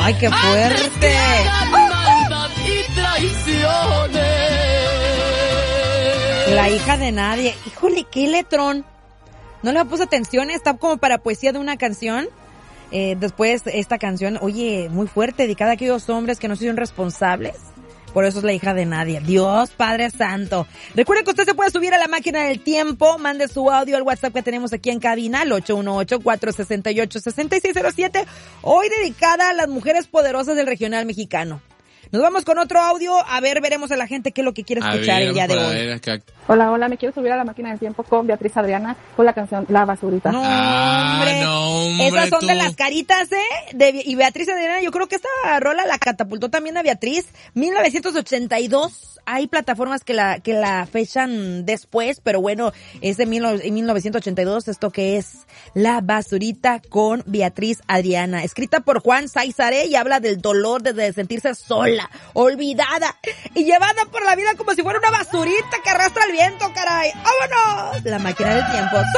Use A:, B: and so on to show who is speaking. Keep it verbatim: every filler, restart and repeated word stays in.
A: ¡Ay, qué fuerte! La hija de nadie. Híjole, qué letrón. No le puse atención, está como para poesía de una canción. Eh, después, esta canción, oye, muy fuerte, dedicada a aquellos hombres que no son responsables. Por eso es la hija de nadie. Dios Padre Santo. Recuerden que usted se puede subir a la máquina del tiempo. Mande su audio al WhatsApp que tenemos aquí en cabina, al ocho uno ocho, cuatro seis ocho, seis seis cero siete. Hoy dedicada a las mujeres poderosas del regional mexicano. Nos vamos con otro audio. A ver, veremos a la gente qué es lo que quiere escuchar el día de hoy.
B: Hola, hola, me quiero subir a la máquina del tiempo con Beatriz Adriana con la canción La Basurita.
A: No,
C: Ah,
A: hombre.
C: no, hombre,
A: Esas son
C: tú.
A: de las caritas, ¿eh? De, y Beatriz Adriana, yo creo que esta rola la catapultó también a Beatriz. mil novecientos ochenta y dos. Hay plataformas que la que la fechan después, pero bueno, es de mil novecientos ochenta y dos, esto que es La Basurita con Beatriz Adriana. Escrita por Juan Sáizaré y habla del dolor de sentirse sola, olvidada y llevada por la vida como si fuera una basurita que arrastra el viento, caray. ¡Vámonos! La máquina del tiempo.